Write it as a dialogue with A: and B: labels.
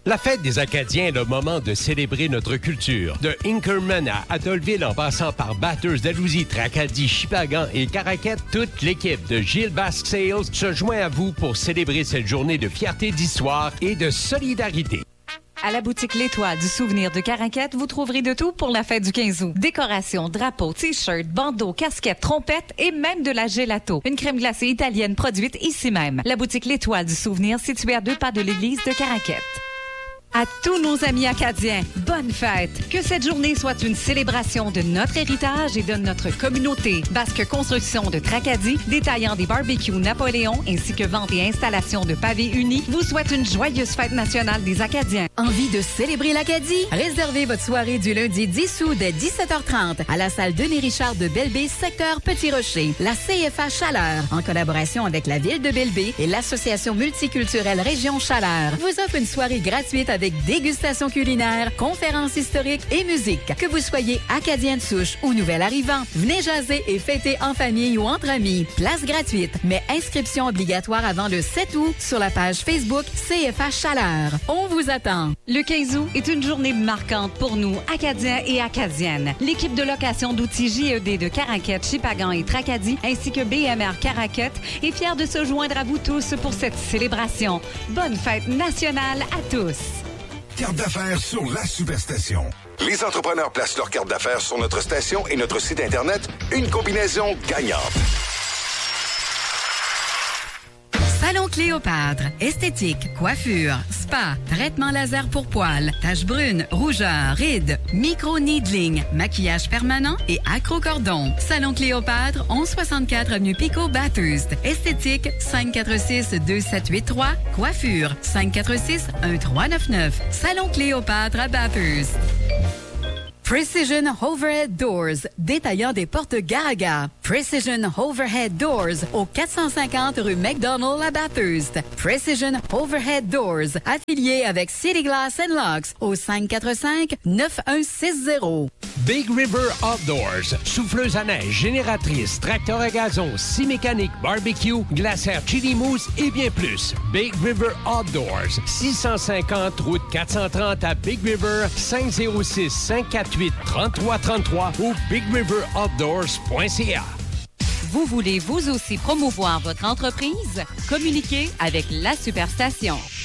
A: La fête des Acadiens est le moment de célébrer notre culture. De Inkerman à Atholville en passant par Bathurst, Dalhousie, Tracadie, Shippagan et Caraquette, toute l'équipe de Gilles Basque Sales se joint à vous pour célébrer cette journée de fierté, d'histoire et de solidarité.
B: À la boutique L'Étoile du Souvenir de Caraquette, vous trouverez de tout pour la fête du 15 août. Décorations, drapeaux, t-shirts, bandeaux, casquettes, trompettes et même de la gelato. Une crème glacée italienne produite ici même. La boutique L'Étoile du Souvenir, située à 2 pas de l'église de Caraquette. À tous nos amis acadiens, bonne fête! Que cette journée soit une célébration de notre héritage et de notre communauté. Basque Construction de Tracadie, détaillant des barbecues Napoléon ainsi que vente et installation de pavés unis, vous souhaite une joyeuse fête nationale des Acadiens.
C: Envie de célébrer l'Acadie? Réservez votre soirée du lundi 10 août dès 17h30 à la salle Denis Richard de Belle-Baie, secteur Petit-Rocher. La CFA Chaleur, en collaboration avec la Ville de Belle-Baie et l'Association multiculturelle Région Chaleur, vous offre une soirée gratuite avec dégustation culinaire, conférences historiques et musique. Que vous soyez acadien de souche ou nouvel arrivant, venez jaser et fêter en famille ou entre amis. Place gratuite, mais inscription obligatoire avant le 7 août sur la page Facebook CFA Chaleur. On vous attend.
B: Le 15 août est une journée marquante pour nous, Acadiens et Acadiennes. L'équipe de location d'outils JED de Caraquette, Shippagan et Tracadie, ainsi que BMR Caraquette, est fière de se joindre à vous tous pour cette célébration. Bonne fête nationale à tous!
D: Carte d'affaires sur la Superstation.
E: Les entrepreneurs placent leur carte d'affaires sur notre station et notre site Internet. Une combinaison gagnante.
C: Salon Cléopâtre, esthétique, coiffure, spa, traitement laser pour poils, taches brunes, rougeurs, rides, micro-needling, maquillage permanent et accro-cordon. Salon Cléopâtre, 1164 avenue Pico, Bathurst. Esthétique, 546-2783. Coiffure, 546-1399. Salon Cléopâtre à Bathurst. Precision Overhead Doors, détaillant des portes Garaga. Precision Overhead Doors, au 450 rue McDonald à Bathurst. Precision Overhead Doors, affilié avec City Glass and Locks, au 545-9160.
A: Big River Outdoors, souffleuse à neige, génératrice, tracteur à gazon, scie mécanique, barbecue, glacière Chili Mousse et bien plus. Big River Outdoors, 650 route 430 à Big River, 506-548-3333 ou bigriveroutdoors.ca.
B: Vous voulez vous aussi promouvoir votre entreprise? Communiquez avec la Superstation.